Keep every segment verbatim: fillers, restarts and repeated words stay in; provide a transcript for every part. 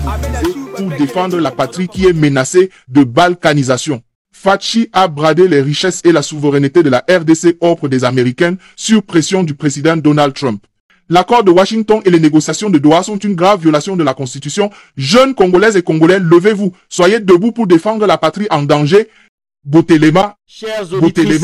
mobilisés pour défendre la patrie qui est menacée de balkanisation. Fachi a bradé les richesses et la souveraineté de la R D C auprès des Américaines sur pression du président Donald Trump. L'accord de Washington et les négociations de Doha sont une grave violation de la Constitution. Jeunes Congolaises et Congolais, levez-vous. Soyez debout pour défendre la patrie en danger. Botelema. Chers auditrices,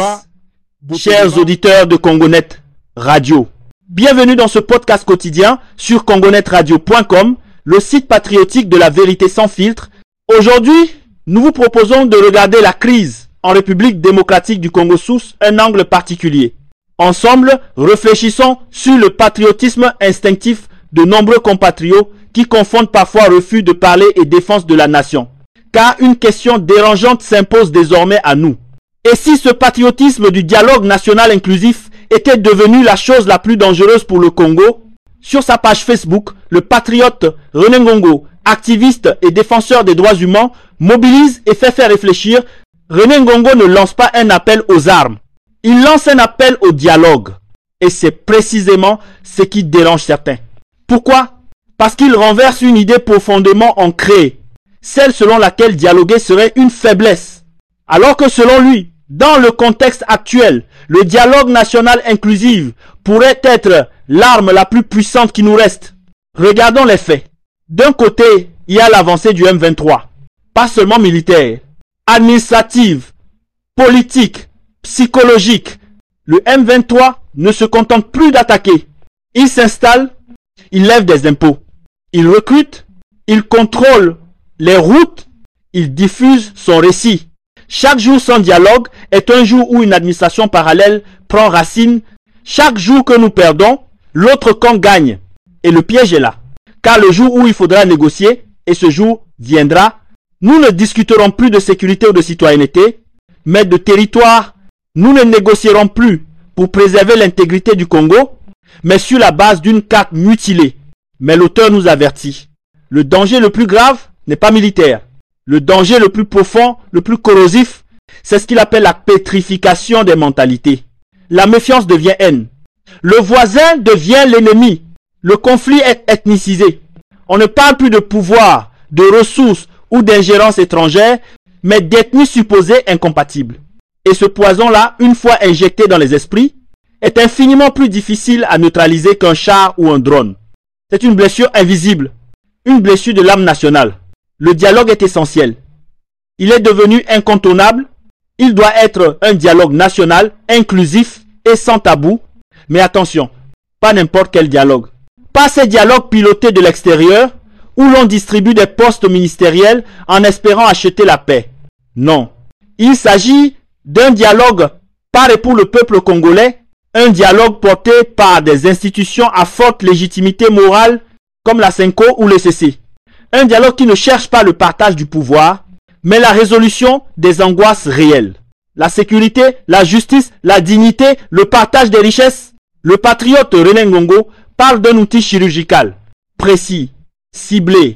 chers auditeurs de Congonet Radio, bienvenue dans ce podcast quotidien sur congonet radio point com, le site patriotique de la vérité sans filtre. Aujourd'hui, nous vous proposons de regarder la crise en République démocratique du Congo sous un angle particulier. Ensemble, réfléchissons sur le patriotisme instinctif de nombreux compatriotes qui confondent parfois refus de parler et défense de la nation. Car une question dérangeante s'impose désormais à nous. Et si ce patriotisme du dialogue national inclusif était devenu la chose la plus dangereuse pour le Congo? Sur sa page Facebook, le patriote René Ngongo, activiste et défenseur des droits humains, mobilise et fait faire réfléchir. René Ngongo ne lance pas un appel aux armes. Il lance un appel au dialogue. Et c'est précisément ce qui dérange certains. Pourquoi? Parce qu'il renverse une idée profondément ancrée, celle selon laquelle dialoguer serait une faiblesse. Alors que selon lui, dans le contexte actuel, le dialogue national inclusif pourrait être l'arme la plus puissante qui nous reste. Regardons les faits. D'un côté, il y a l'avancée du M vingt-trois. Pas seulement militaire, administrative, politique, psychologique. Le M vingt-trois ne se contente plus d'attaquer. Il s'installe, il lève des impôts. Il recrute, il contrôle les routes, il diffuse son récit. Chaque jour sans dialogue est un jour où une administration parallèle prend racine. Chaque jour que nous perdons, l'autre camp gagne. Et le piège est là. Car le jour où il faudra négocier, et ce jour viendra, nous ne discuterons plus de sécurité ou de citoyenneté, mais de territoire. Nous ne négocierons plus pour préserver l'intégrité du Congo, mais sur la base d'une carte mutilée. Mais l'auteur nous avertit. Le danger le plus grave n'est pas militaire. Le danger le plus profond, le plus corrosif, c'est ce qu'il appelle la pétrification des mentalités. La méfiance devient haine. Le voisin devient l'ennemi. Le conflit est ethnicisé. On ne parle plus de pouvoir, de ressources ou d'ingérence étrangère, mais d'ethnies supposées incompatibles. Et ce poison-là, une fois injecté dans les esprits, est infiniment plus difficile à neutraliser qu'un char ou un drone. C'est une blessure invisible, une blessure de l'âme nationale. Le dialogue est essentiel. Il est devenu incontournable. Il doit être un dialogue national, inclusif et sans tabou. Mais attention, pas n'importe quel dialogue. Pas ces dialogues pilotés de l'extérieur où l'on distribue des postes ministériels en espérant acheter la paix. Non. Il s'agit d'un dialogue par et pour le peuple congolais, un dialogue porté par des institutions à forte légitimité morale comme la Senko ou le C C. Un dialogue qui ne cherche pas le partage du pouvoir, mais la résolution des angoisses réelles. La sécurité, la justice, la dignité, le partage des richesses. Le patriote René Ngongo parle d'un outil chirurgical, précis, ciblé,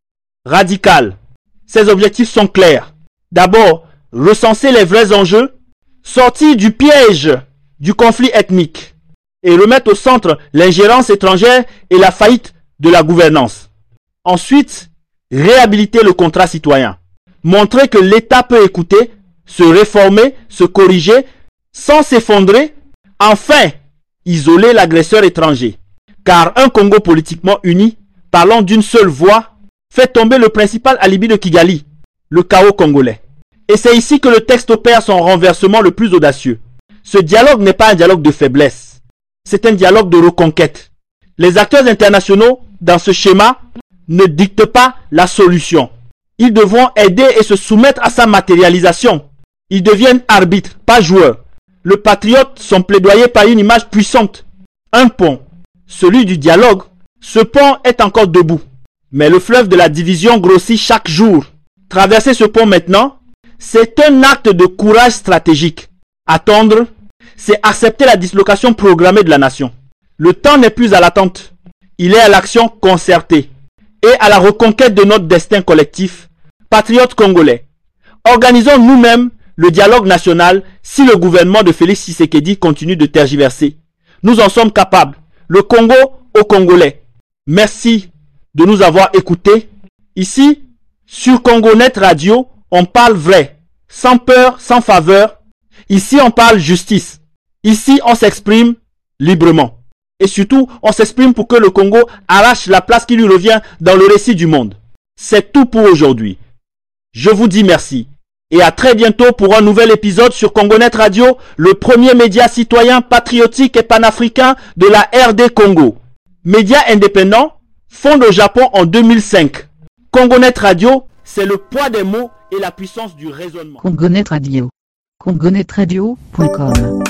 radical. Ses objectifs sont clairs. D'abord, recenser les vrais enjeux, sortir du piège du conflit ethnique et remettre au centre l'ingérence étrangère et la faillite de la gouvernance. Ensuite, réhabiliter le contrat citoyen. Montrer que l'État peut écouter, se réformer, se corriger, sans s'effondrer. Enfin, isoler l'agresseur étranger. Car un Congo politiquement uni, parlant d'une seule voix, fait tomber le principal alibi de Kigali, le chaos congolais. Et c'est ici que le texte opère son renversement le plus audacieux. Ce dialogue n'est pas un dialogue de faiblesse. C'est un dialogue de reconquête. Les acteurs internationaux, dans ce schéma, ne dictent pas la solution. Ils devront aider et se soumettre à sa matérialisation. Ils deviennent arbitres, pas joueurs. Le patriote, son plaidoyer par une image puissante. Un pont, celui du dialogue. Ce pont est encore debout. Mais le fleuve de la division grossit chaque jour. Traverser ce pont maintenant, c'est un acte de courage stratégique. Attendre, c'est accepter la dislocation programmée de la nation. Le temps n'est plus à l'attente. Il est à l'action concertée et à la reconquête de notre destin collectif. Patriotes congolais, organisons nous-mêmes le dialogue national si le gouvernement de Félix Tshisekedi continue de tergiverser. Nous en sommes capables. Le Congo aux Congolais. Merci de nous avoir écoutés Ici, sur CongoNet Radio, on parle vrai, sans peur, sans faveur. Ici, on parle justice. Ici, on s'exprime librement. Et surtout, on s'exprime pour que le Congo arrache la place qui lui revient dans le récit du monde. C'est tout pour aujourd'hui. Je vous dis merci. Et à très bientôt pour un nouvel épisode sur CongoNet Radio, le premier média citoyen patriotique et panafricain de la R D Congo. Média indépendant, fondé au Japon en deux mille cinq. CongoNet Radio, c'est le poids des mots et la puissance du raisonnement. CongoNet Radio. congonet radio point com